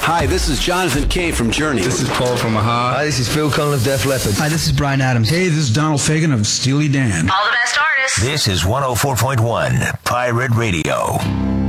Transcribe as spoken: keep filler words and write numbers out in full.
Hi, this is Jonathan Kay from Journey. This is Paul from Aha. Hi, this is Phil Collins of Def Leppard. Hi, this is Bryan Adams. Hey, this is Donald Fagen of Steely Dan. All the best artists. This is one oh four point one Pirate Radio.